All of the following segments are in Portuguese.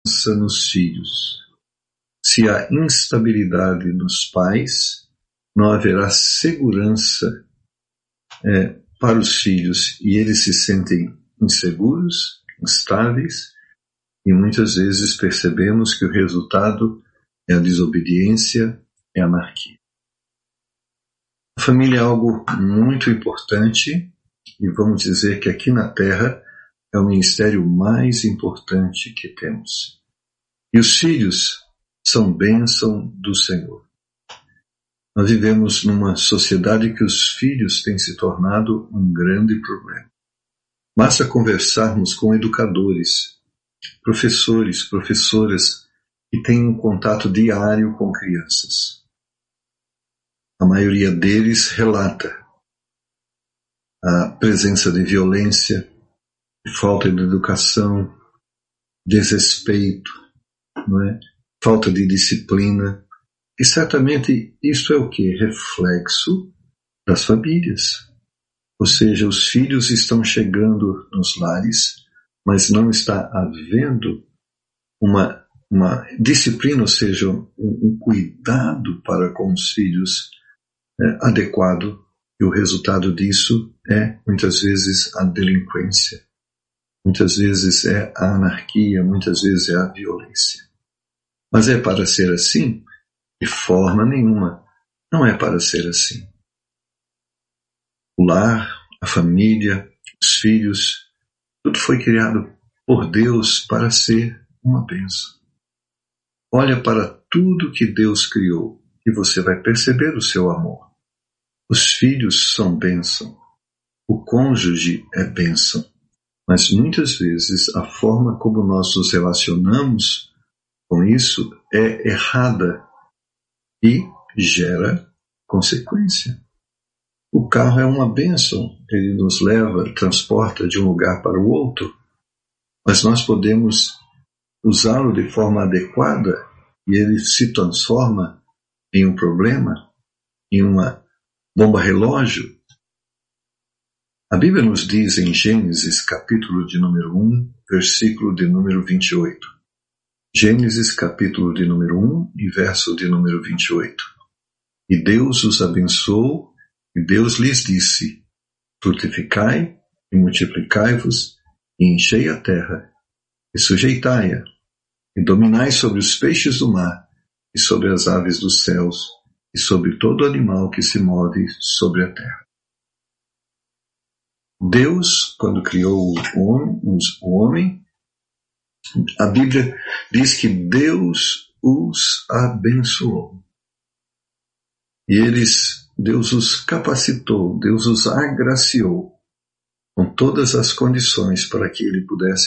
nos filhos. Se há instabilidade nos pais, não haverá segurança para os filhos, e eles se sentem inseguros, instáveis, e muitas vezes percebemos que o resultado é a desobediência, é a anarquia. A família é algo muito importante, e vamos dizer que aqui na Terra é o ministério mais importante que temos. E os filhos são bênção do Senhor. Nós vivemos numa sociedade que os filhos têm se tornado um grande problema. Basta conversarmos com educadores, professores, professoras que têm um contato diário com crianças. A maioria deles relata a presença de violência, de falta de educação, desrespeito, não é? Falta de disciplina. E certamente isso é o quê? Reflexo das famílias. Ou seja, os filhos estão chegando nos lares, mas não está havendo uma disciplina, ou seja, um cuidado para com os filhos adequado. E o resultado disso é, muitas vezes, a delinquência. Muitas vezes é a anarquia, muitas vezes é a violência. Mas é para ser assim? De forma nenhuma. Não é para ser assim. O lar, a família, os filhos, tudo foi criado por Deus para ser uma bênção. Olha para tudo que Deus criou e você vai perceber o seu amor. Os filhos são bênção. O cônjuge é bênção. Mas muitas vezes a forma como nós nos relacionamos com isso é errada e gera consequência. O carro é uma bênção, ele nos leva, transporta de um lugar para o outro, mas nós podemos usá-lo de forma adequada e ele se transforma em um problema, em uma bomba relógio. A Bíblia nos diz em Gênesis, capítulo de número 1, versículo de número 28. Gênesis, capítulo de número 1 e verso de número 28. E Deus os abençoou, e Deus lhes disse: frutificai e multiplicai-vos, e enchei a terra, e sujeitai-a, e dominai sobre os peixes do mar, e sobre as aves dos céus, e sobre todo animal que se move sobre a terra. Deus, quando criou o homem, a Bíblia diz que Deus os abençoou. E Deus os capacitou, Deus os agraciou com todas as condições para que ele pudesse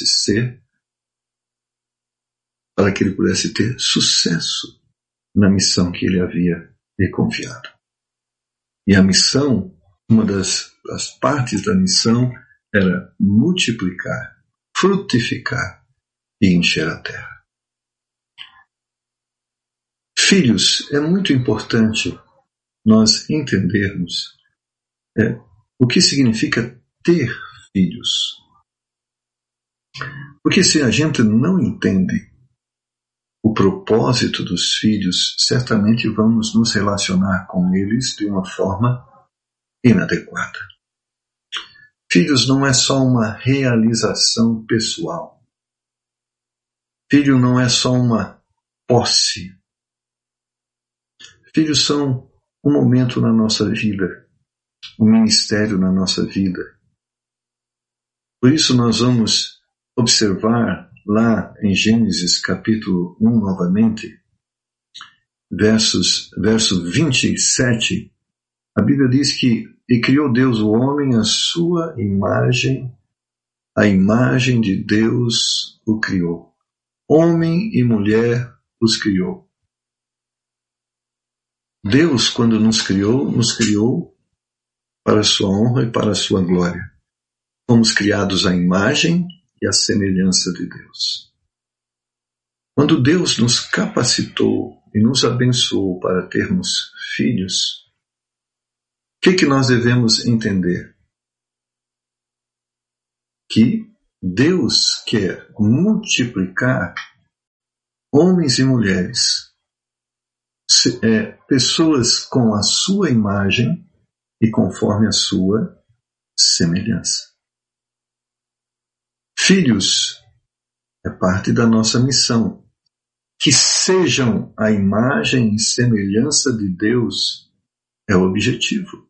ter sucesso na missão que ele havia lhe confiado. E a missão, uma das partes da missão era multiplicar, frutificar e encher a terra. Filhos, é muito importante nós entendermos o que significa ter filhos. Porque se a gente não entende o propósito dos filhos, certamente vamos nos relacionar com eles de uma forma inadequada. Filhos não é só uma realização pessoal. Filho não é só uma posse. Filhos são um momento na nossa vida, um ministério na nossa vida. Por isso nós vamos observar lá em Gênesis capítulo 1 novamente, verso 27, a Bíblia diz que e criou Deus o homem à sua imagem, a imagem de Deus o criou. Homem e mulher os criou. Deus, quando nos criou para a sua honra e para a sua glória. Fomos criados à imagem e à semelhança de Deus. Quando Deus nos capacitou e nos abençoou para termos filhos, o que nós devemos entender? Que Deus quer multiplicar homens e mulheres, pessoas com a sua imagem e conforme a sua semelhança. Filhos é parte da nossa missão. Que sejam a imagem e semelhança de Deus é o objetivo.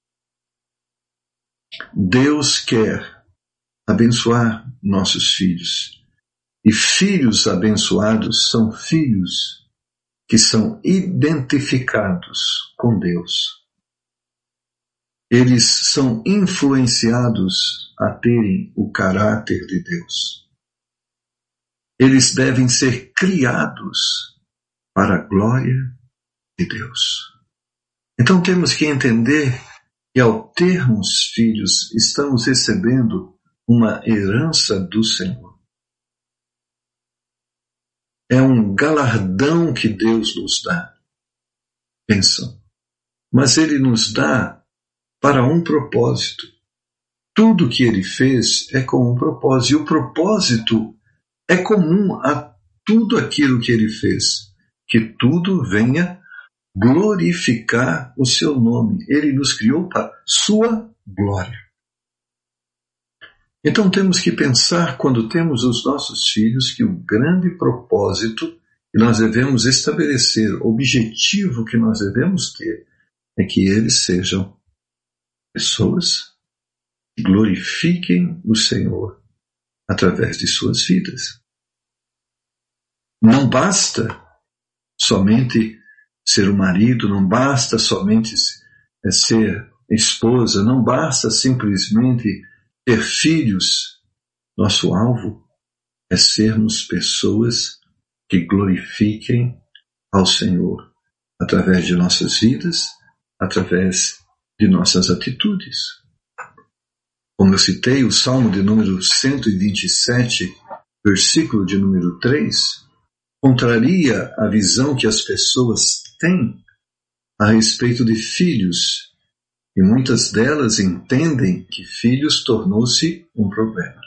Deus quer abençoar nossos filhos. E filhos abençoados são filhos que são identificados com Deus. Eles são influenciados a terem o caráter de Deus. Eles devem ser criados para a glória de Deus. Então temos que entender que ao termos filhos, estamos recebendo uma herança do Senhor. É um galardão que Deus nos dá. Pensam. Mas Ele nos dá para um propósito. Tudo que Ele fez é com um propósito. E o propósito é comum a tudo aquilo que Ele fez. Que tudo venha glorificar o seu nome. Ele nos criou para sua glória. Então temos que pensar, quando temos os nossos filhos, que o grande propósito que nós devemos estabelecer, o objetivo que nós devemos ter, é que eles sejam pessoas que glorifiquem o Senhor através de suas vidas. Não basta somente ser o marido, não basta somente ser esposa, não basta simplesmente ter filhos. Nosso alvo é sermos pessoas que glorifiquem ao Senhor através de nossas vidas, através de nossas atitudes. Como eu citei, o Salmo de número 127, versículo de número 3, contraria a visão que as pessoas têm a respeito de filhos, e muitas delas entendem que filhos tornou-se um problema.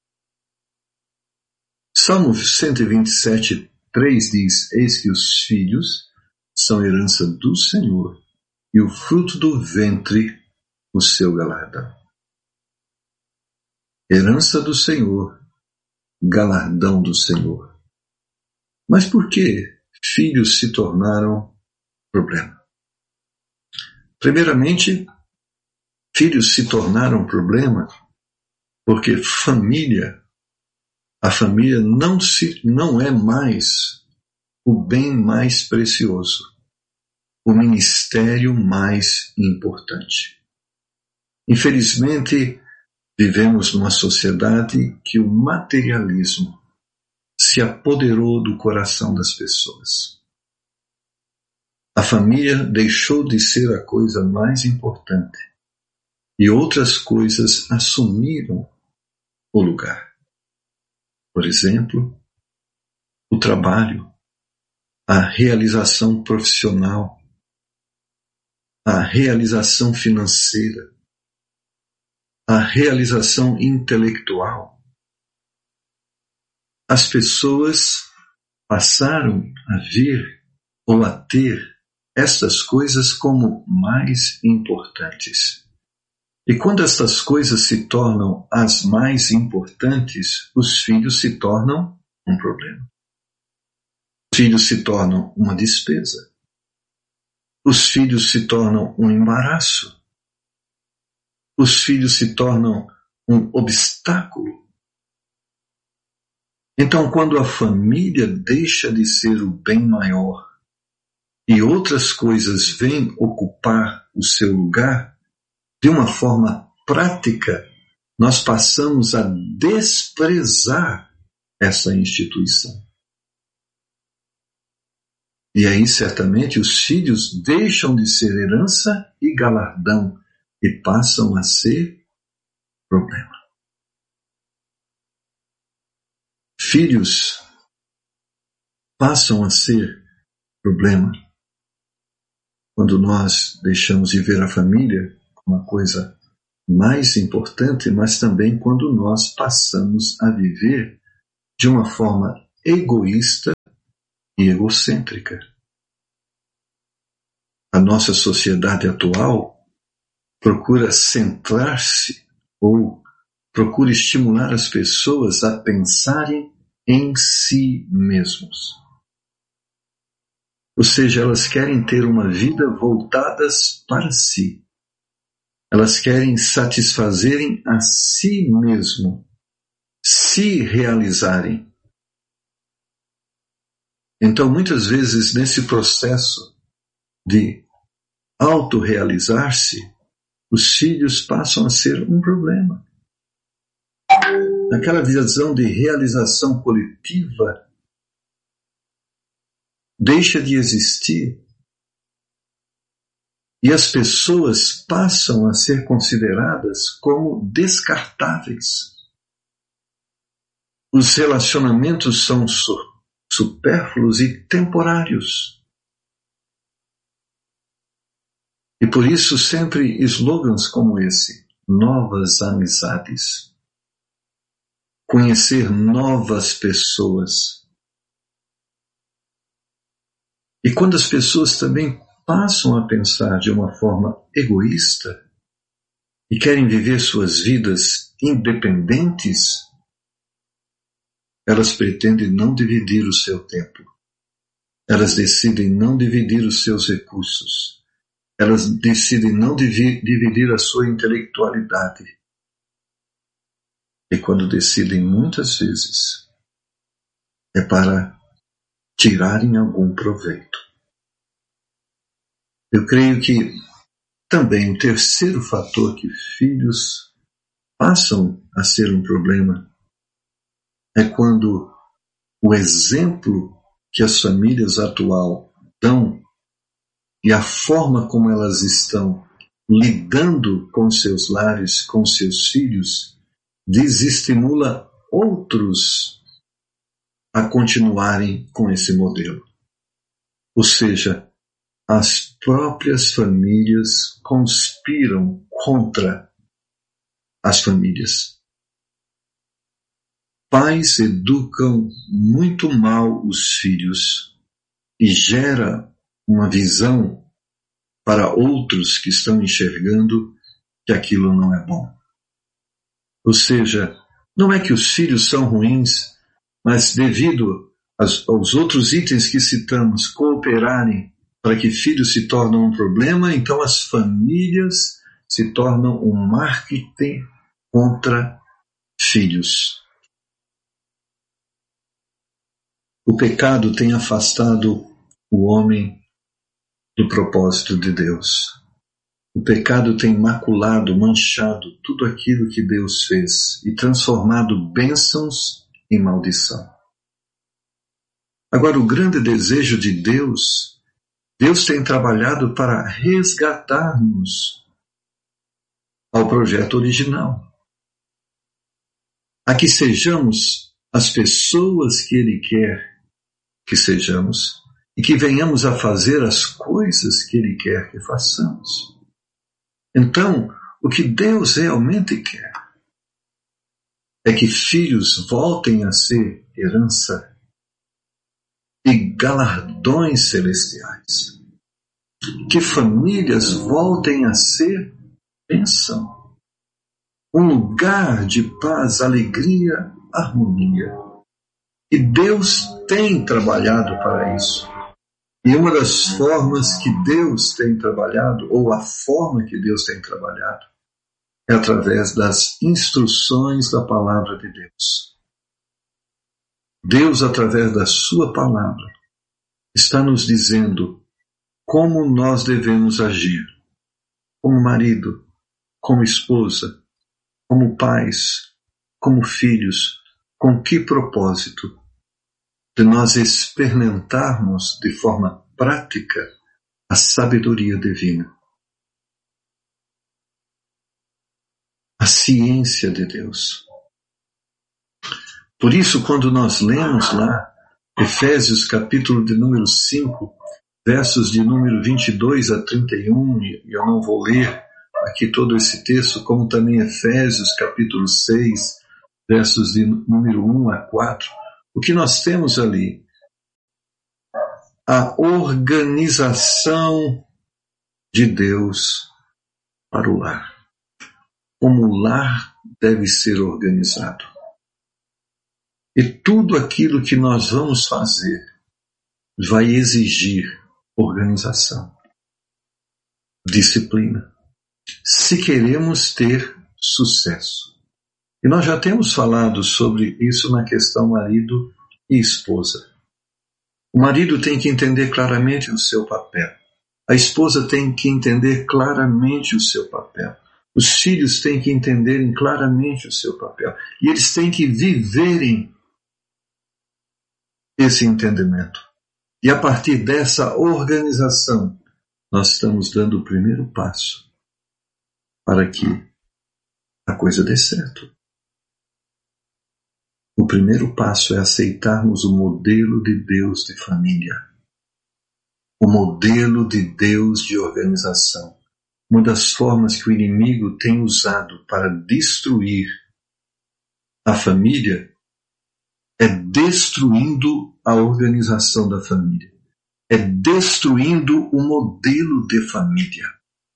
Salmo 127, 3 diz: Eis que os filhos são herança do Senhor, e o fruto do ventre o seu galardão. Herança do Senhor, galardão do Senhor. Mas por que filhos se tornaram problema? Primeiramente, filhos se tornaram problema porque a família não é mais o bem mais precioso, o ministério mais importante. Infelizmente, vivemos numa sociedade que o materialismo se apoderou do coração das pessoas. A família deixou de ser a coisa mais importante e outras coisas assumiram o lugar. Por exemplo, o trabalho, a realização profissional, a realização financeira, a realização intelectual. As pessoas passaram a ver ou a ter estas coisas como mais importantes. E quando estas coisas se tornam as mais importantes, os filhos se tornam um problema. Os filhos se tornam uma despesa. Os filhos se tornam um embaraço. Os filhos se tornam um obstáculo. Então, quando a família deixa de ser o bem maior e outras coisas vêm ocupar o seu lugar, de uma forma prática, nós passamos a desprezar essa instituição. E aí, certamente, os filhos deixam de ser herança e galardão e passam a ser problema. Filhos passam a ser problema quando nós deixamos de ver a família como uma coisa mais importante, mas também quando nós passamos a viver de uma forma egoísta e egocêntrica. A nossa sociedade atual procura centrar-se ou procura estimular as pessoas a pensarem em si mesmos. Ou seja, elas querem ter uma vida voltadas para si. Elas querem satisfazerem a si mesmo, se realizarem. Então, muitas vezes, nesse processo de autorrealizar-se, os filhos passam a ser um problema. Aquela visão de realização coletiva deixa de existir e as pessoas passam a ser consideradas como descartáveis. Os relacionamentos são supérfluos e temporários. E por isso sempre slogans como esse: novas amizades, conhecer novas pessoas. E quando as pessoas também passam a pensar de uma forma egoísta e querem viver suas vidas independentes, elas pretendem não dividir o seu tempo. Elas decidem não dividir os seus recursos. Elas decidem não dividir a sua intelectualidade. E quando decidem, muitas vezes, é para tirarem algum proveito. Eu creio que também o terceiro fator que filhos passam a ser um problema é quando o exemplo que as famílias atuais dão e a forma como elas estão lidando com seus lares, com seus filhos, desestimula outros a continuarem com esse modelo. Ou seja, as próprias famílias conspiram contra as famílias. Pais educam muito mal os filhos e gera uma visão para outros que estão enxergando que aquilo não é bom. Ou seja, não é que os filhos são ruins, mas devido aos outros itens que citamos cooperarem para que filhos se tornam um problema, então as famílias se tornam um marketing contra filhos. O pecado tem afastado o homem do propósito de Deus. O pecado tem maculado, manchado tudo aquilo que Deus fez e transformado bênçãos em maldição. Agora, o grande desejo de Deus tem trabalhado para resgatar-nos ao projeto original. A que sejamos as pessoas que Ele quer que sejamos e que venhamos a fazer as coisas que Ele quer que façamos. Então, o que Deus realmente quer é que filhos voltem a ser herança e galardões celestiais. Que famílias voltem a ser bênção. Um lugar de paz, alegria, harmonia. E Deus tem trabalhado para isso. E uma das formas que Deus tem trabalhado, ou a forma que Deus tem trabalhado, é através das instruções da palavra de Deus. Deus, através da sua palavra, está nos dizendo como nós devemos agir, como marido, como esposa, como pais, como filhos, com que propósito? De nós experimentarmos de forma prática a sabedoria divina, a ciência de Deus. Por isso, quando nós lemos lá Efésios capítulo de número 5, versos de número 22 a 31, e eu não vou ler aqui todo esse texto, como também Efésios capítulo 6, versos de número 1 a 4, o que nós temos ali a organização de Deus para o lar. Como o lar deve ser organizado. E tudo aquilo que nós vamos fazer vai exigir organização, disciplina, se queremos ter sucesso. E nós já temos falado sobre isso na questão marido e esposa. O marido tem que entender claramente o seu papel. A esposa tem que entender claramente o seu papel. Os filhos têm que entenderem claramente o seu papel. E eles têm que viverem esse entendimento. E a partir dessa organização, nós estamos dando o primeiro passo para que a coisa dê certo. O primeiro passo é aceitarmos o modelo de Deus de família, o modelo de Deus de organização. Uma das formas que o inimigo tem usado para destruir a família é destruindo a organização da família, é destruindo o modelo de família.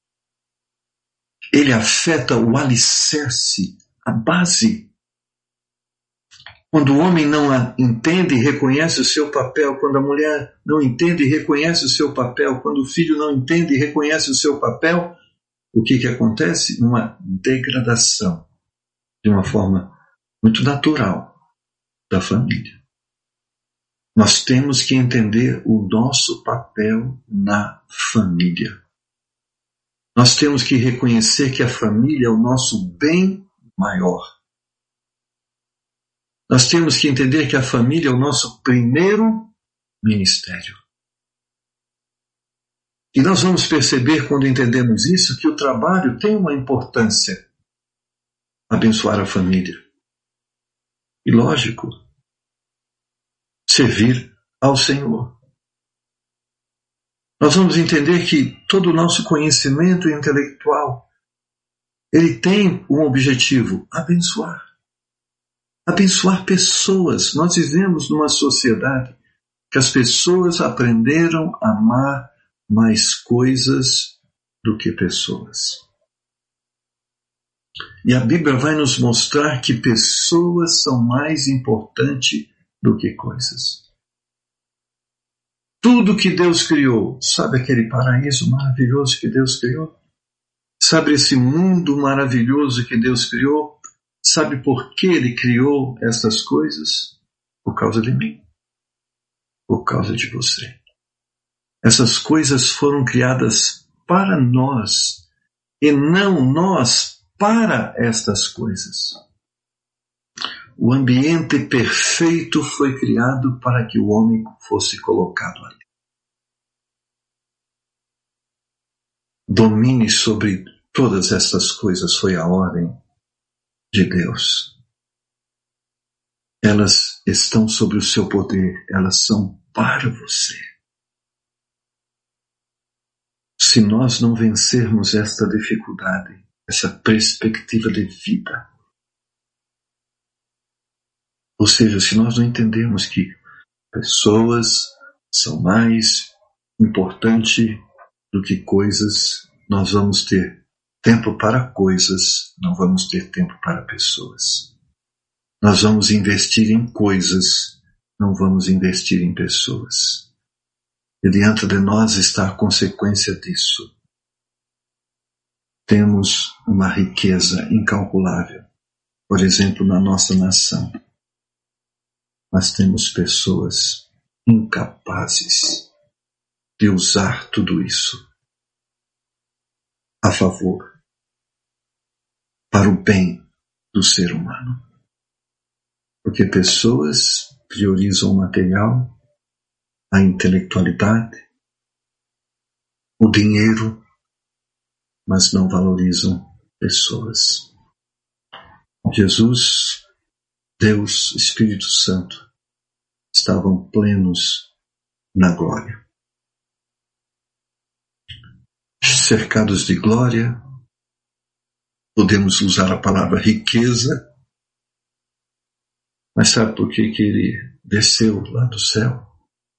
Ele afeta o alicerce, a base. Quando o homem não entende e reconhece o seu papel, quando a mulher não entende e reconhece o seu papel, quando o filho não entende e reconhece o seu papel, o que acontece? Uma degradação, de uma forma muito natural, da família. Nós temos que entender o nosso papel na família. Nós temos que reconhecer que a família é o nosso bem maior. Nós temos que entender que a família é o nosso primeiro ministério. E nós vamos perceber, quando entendemos isso, que o trabalho tem uma importância. Abençoar a família. E, lógico, servir ao Senhor. Nós vamos entender que todo o nosso conhecimento intelectual, ele tem um objetivo: abençoar. Abençoar pessoas. Nós vivemos numa sociedade que as pessoas aprenderam a amar mais coisas do que pessoas. E a Bíblia vai nos mostrar que pessoas são mais importantes do que coisas. Tudo que Deus criou, sabe aquele paraíso maravilhoso que Deus criou? Sabe esse mundo maravilhoso que Deus criou? Sabe por que Ele criou essas coisas? Por causa de mim. Por causa de você. Essas coisas foram criadas para nós e não nós para estas coisas. O ambiente perfeito foi criado para que o homem fosse colocado ali. Domine sobre todas estas coisas foi a ordem de Deus. Elas estão sobre o seu poder, elas são para você. Se nós não vencermos esta dificuldade, essa perspectiva de vida, ou seja, se nós não entendermos que pessoas são mais importantes do que coisas, nós vamos ter tempo para coisas, não vamos ter tempo para pessoas. Nós vamos investir em coisas, não vamos investir em pessoas. E diante de nós está a consequência disso. Temos uma riqueza incalculável, por exemplo, na nossa nação. Mas temos pessoas incapazes de usar tudo isso a favor, para o bem do ser humano. Porque pessoas priorizam o material, a intelectualidade, o dinheiro, mas não valorizam pessoas. Jesus, Deus, Espírito Santo, estavam plenos na glória. Cercados de glória, podemos usar a palavra riqueza, mas sabe por que ele desceu lá do céu?